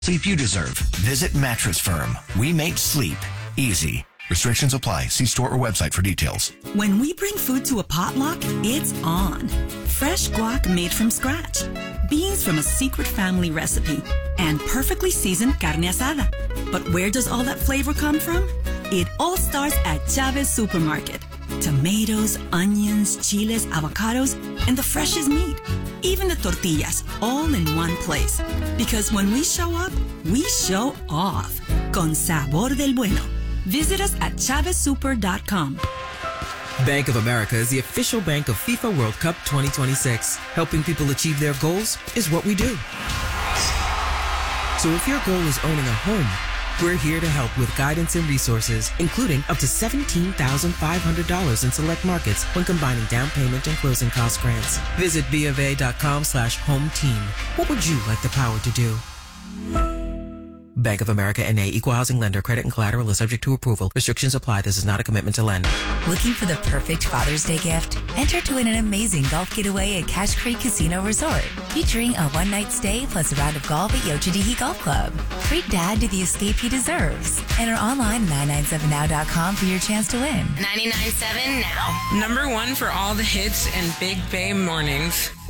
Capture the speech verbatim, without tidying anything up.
sleep you deserve. Visit Mattress Firm. We make sleep easy. Restrictions apply. See store or website for details. When we bring food to a potluck, it's on. Fresh guac made from scratch, beans from a secret family recipe, and perfectly seasoned carne asada. But where does all that flavor come from? It all starts at Chavez Supermarket. Tomatoes, onions, chiles, avocados, and the freshest meat. Even the tortillas, all in one place. Because when we show up, we show off. Con sabor del bueno. Visit us at chavez super dot com. Bank of America is the official bank of FIFA World Cup twenty twenty-six. Helping people achieve their goals is what we do. So if your goal is owning a home, we're here to help with guidance and resources, including up to seventeen thousand five hundred dollars in select markets when combining down payment and closing cost grants. Visit BofA.com slash home team. What would you like the power to do? Bank of America N A, Equal Housing Lender. Credit and collateral is subject to approval. Restrictions apply. This is not a commitment to lend. Looking for the perfect Father's Day gift? Enter to win an amazing golf getaway at Cache Creek Casino Resort, featuring a one-night stay plus a round of golf at Yochadihi Golf Club. Treat Dad to the escape he deserves. Enter online at nine nine seven now dot com for your chance to win. ninety-nine point seven Now. Number one for all the hits and Big Bay mornings.